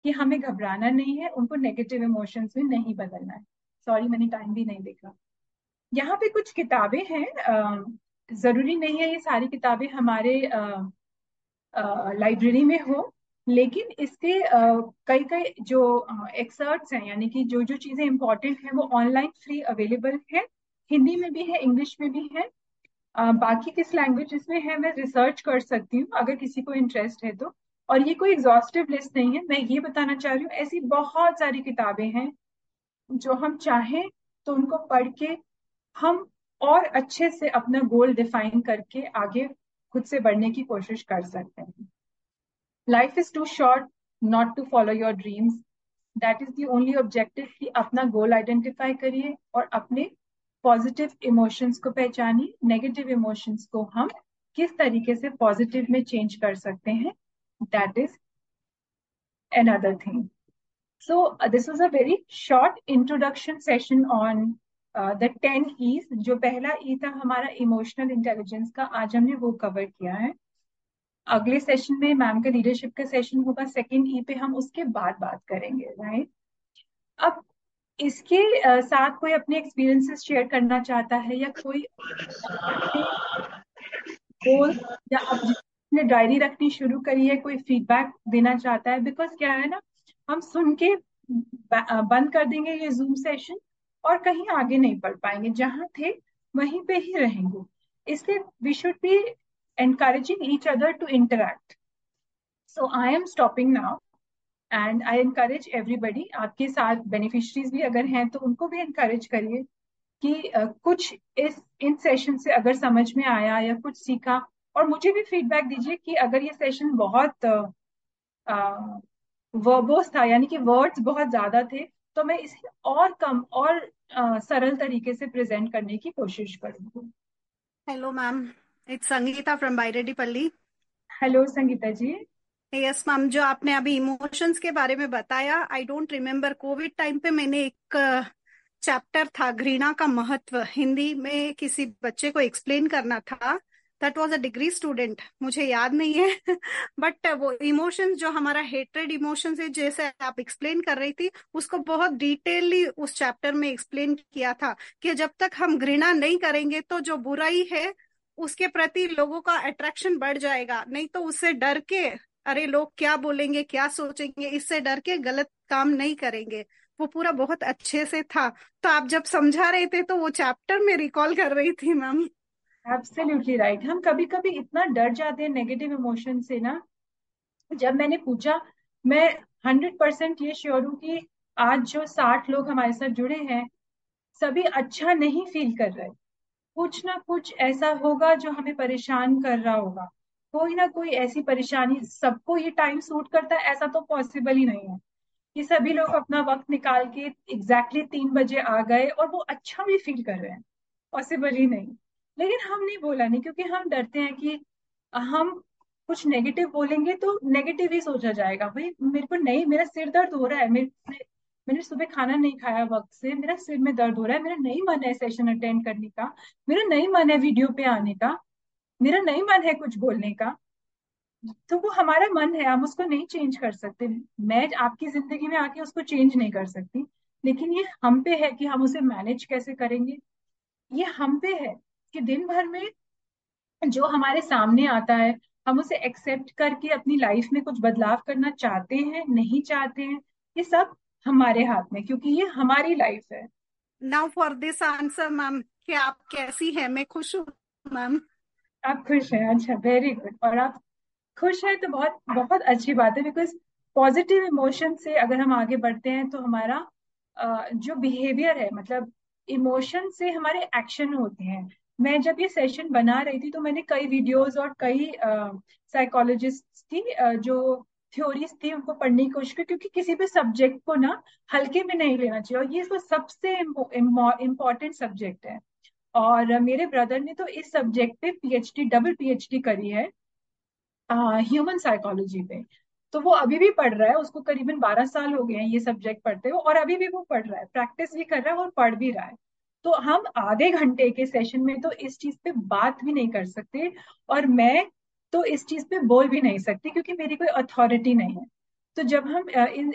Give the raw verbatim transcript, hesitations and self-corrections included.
कि हमें घबराना नहीं है, उनको नेगेटिव इमोशंस में नहीं बदलना है। सॉरी, मैंने टाइम भी नहीं देखा। यहाँ पे कुछ किताबें हैं, अ, जरूरी नहीं है ये सारी किताबें हमारे लाइब्रेरी में हो, लेकिन इसके कई कई जो एक्सर्ट्स हैं, यानी कि जो जो चीजें इंपॉर्टेंट हैं वो ऑनलाइन फ्री अवेलेबल है। हिंदी में भी है, इंग्लिश में भी है। अ, बाकी किस लैंग्वेजेस में है मैं रिसर्च कर सकती हूँ अगर किसी को इंटरेस्ट है तो। और ये कोई एग्जॉस्टिव लिस्ट नहीं है, मैं ये बताना चाह रही हूँ ऐसी बहुत सारी किताबें हैं जो हम चाहें तो उनको पढ़ के हम और अच्छे से अपना गोल डिफाइन करके आगे खुद से बढ़ने की कोशिश कर सकते हैं। Life is to short not to follow your dreams. That is the only objective कि अपना गोल आइडेंटिफाई करिए और अपने पॉजिटिव इमोशंस को पहचानिए, नेगेटिव इमोशंस को हम किस तरीके से पॉजिटिव में चेंज कर सकते हैं, that is another thing. So uh, this was a very short introduction session on uh, the ten E's. जो पहला ई था हमारा इमोशनल इंटेलिजेंस का, आज हमने वो कवर किया है। अगले सेशन में मैम का लीडरशिप का सेशन होगा, सेकंड ई पे हम उसके बाद बात करेंगे, राइट। अब इसके uh, साथ कोई अपने एक्सपीरियंसेस शेयर करना चाहता है, या कोई अपने गोल, या अब जिसने डायरी रखनी शुरू करी है कोई फीडबैक देना चाहता है। बिकॉज क्या है ना, हम सुन के ब- बंद कर देंगे ये जूम सेशन और कहीं आगे नहीं बढ़ पाएंगे, जहां थे वहीं पे ही रहेंगे। इसलिए we should be encouraging each other to interact. So I am stopping now and I encourage everybody, आपके साथ बेनिफिशरीज भी अगर हैं तो उनको भी encourage करिए कि अ, कुछ इस इन सेशन से अगर समझ में आया या कुछ सीखा। और मुझे भी फीडबैक दीजिए कि अगर ये सेशन बहुत वर्बोस था, यानी कि वर्ड्स बहुत ज्यादा थे, तो मैं इसे और कम और अ, सरल तरीके से प्रेजेंट करने की कोशिश करूंगी। Hello ma'am, it's Sangeeta from बायरेड्डीपल्ली। Hello Sangeeta ji. Yes ma'am, जो आपने अभी इमोशंस के बारे में बताया, I don't remember, Covid time पे मैंने एक चैप्टर था घृणा का महत्व, हिंदी में किसी बच्चे को एक्सप्लेन करना था। That was a degree student, मुझे याद नहीं है बट वो इमोशंस जो हमारा हेट्रेड इमोशंस है, जैसे आप एक्सप्लेन कर रही थी, उसको बहुत डिटेलली उस चैप्टर में एक्सप्लेन किया था कि जब तक हम घृणा नहीं करेंगे तो जो बुराई है उसके प्रति लोगों का अट्रैक्शन बढ़ जाएगा, नहीं तो उससे डर के, अरे लोग क्या बोलेंगे क्या सोचेंगे, इससे डर के गलत काम नहीं करेंगे। वो पूरा बहुत अच्छे से था। तो आप जब समझा रहे थे तो वो चैप्टर में रिकॉल कर रही थी मैम। Absolutely right. हम कभी कभी इतना डर जाते हैं नेगेटिव इमोशन से ना। जब मैंने पूछा, मैं हंड्रेड परसेंट ये श्योर हूँ कि आज जो साठ लोग हमारे साथ जुड़े हैं सभी अच्छा नहीं फील कर रहे। कुछ ना कुछ ऐसा होगा जो हमें परेशान कर रहा होगा, कोई ना कोई ऐसी परेशानी। सबको ये टाइम सूट करता है ऐसा तो पॉसिबल ही नहीं है कि सभी लोग अपना वक्त निकाल के एग्जैक्टली तीन बजे आ गए और वो अच्छा भी फील कर रहे हैं। पॉसिबल ही नहीं। लेकिन हम नहीं बोला, नहीं, क्योंकि हम डरते हैं कि हम कुछ नेगेटिव बोलेंगे तो नेगेटिव ही सोचा जाएगा। भाई मेरे को नहीं, मेरा सिर दर्द हो रहा है, मेरे मैंने सुबह खाना नहीं खाया वक्त से, मेरा सिर में दर्द हो रहा है, मेरा नहीं मन है सेशन अटेंड करने का, मेरा नहीं मन है वीडियो पे आने का, मेरा नहीं मन है कुछ बोलने का। तो वो हमारा मन है, हम उसको नहीं चेंज कर सकते। मैं आपकी जिंदगी में आके उसको चेंज नहीं कर सकती। लेकिन ये हम पे है कि हम उसे मैनेज कैसे करेंगे। ये हम पे है कि दिन भर में जो हमारे सामने आता है हम उसे एक्सेप्ट करके अपनी लाइफ में कुछ बदलाव करना चाहते हैं नहीं चाहते हैं, ये सब हमारे हाथ में, क्योंकि ये हमारी लाइफ है। Now for this answer ma'am, कि आप कैसी हैं, मैं खुश हूँ मैम। आप खुश हैं, अच्छा, वेरी गुड। और आप खुश हैं तो बहुत बहुत अच्छी बात है। बिकॉज पॉजिटिव इमोशन से अगर हम आगे बढ़ते हैं तो हमारा अ, जो बिहेवियर है, मतलब इमोशन से हमारे एक्शन होते हैं। मैं जब ये सेशन बना रही थी तो मैंने कई वीडियोस और कई साइकोलॉजिस्ट की अ, जो थ्योरीज थी उनको पढ़ने की कोशिश की, क्योंकि किसी भी सब्जेक्ट को ना हल्के में नहीं लेना चाहिए, और ये तो सबसे इम्पोर्टेंट सब्जेक्ट है। और मेरे ब्रदर ने तो इस सब्जेक्ट पे पीएचडी, डबल पीएचडी करी है, ह्यूमन साइकोलॉजी पे। तो वो अभी भी पढ़ रहा है, उसको करीबन बारह साल हो गए हैं ये सब्जेक्ट पढ़ते हुए, और अभी भी वो पढ़ रहा है, प्रैक्टिस भी कर रहा है और पढ़ भी रहा है। तो हम आधे घंटे के सेशन में तो इस चीज पे बात भी नहीं कर सकते, और मैं तो इस चीज पे बोल भी नहीं सकती क्योंकि मेरी कोई अथॉरिटी नहीं है। तो जब हम अ, इन